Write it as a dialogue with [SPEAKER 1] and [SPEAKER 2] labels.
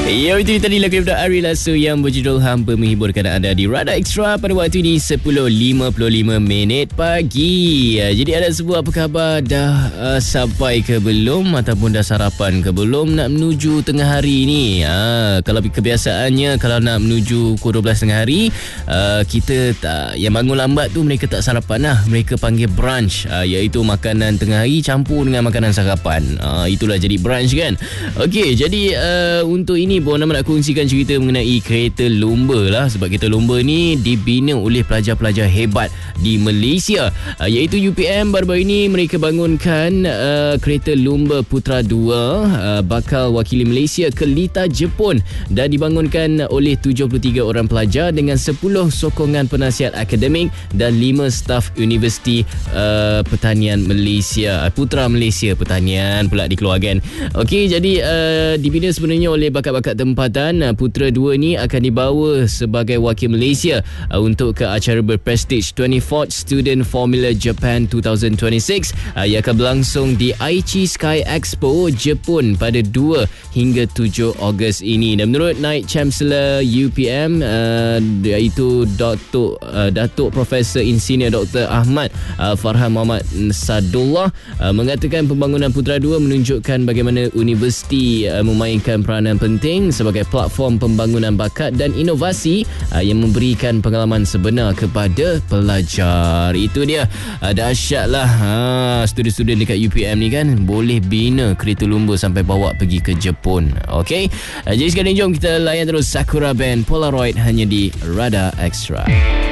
[SPEAKER 1] Ya, itu tadi lagu daripada Ari Lasso yang berjudul Hampa menghiburkan anda di Radar Extra pada waktu ini 10.55 pagi. Jadi ada sebuah apa khabar, dah sampai ke belum ataupun dah sarapan ke belum nak menuju tengah hari ni? Kalau kebiasaannya kalau nak menuju pukul 12 tengah hari, kita tak, yang bangun lambat tu mereka tak sarapan lah. Mereka panggil brunch, iaitu makanan tengah hari campur dengan makanan sarapan. Itulah jadi brunch kan. Okey, jadi untuk ini Puan Nama nak kongsikan cerita mengenai kereta lumba lah. Sebab kereta lumba ni dibina oleh pelajar-pelajar hebat di Malaysia, iaitu UPM. Baru-baru ini mereka bangunkan kereta lumba Putra 2 bakal wakili Malaysia ke Lita Jepun, dan dibangunkan oleh 73 orang pelajar dengan 10 sokongan penasihat akademik dan 5 staf Universiti Pertanian Malaysia. Putra Malaysia Pertanian pula dikeluarkan. Okey, jadi dibina sebenarnya oleh bakat-bakat tempatan. Putra 2 ni akan dibawa sebagai wakil Malaysia untuk ke acara berprestij 24th Student Formula Japan 2026 yang akan berlangsung di Aichi Sky Expo Jepun pada 2 hingga 7 Ogos ini. Dan menurut Naib Chancellor UPM iaitu Datuk Profesor Insinyur Dr. Ahmad Farhan Muhammad Sadullah mengatakan pembangunan Putra 2 menunjukkan bagaimana universiti memainkan peranan penting sebagai platform pembangunan bakat dan inovasi yang memberikan pengalaman sebenar kepada pelajar. Itu dia, dahsyatlah student-student dekat UPM ni kan boleh bina kereta lumba sampai bawa pergi ke Jepun. Okey, jadi sekarang jom kita layan terus Sakura Band Polaroid hanya di Radar Extra.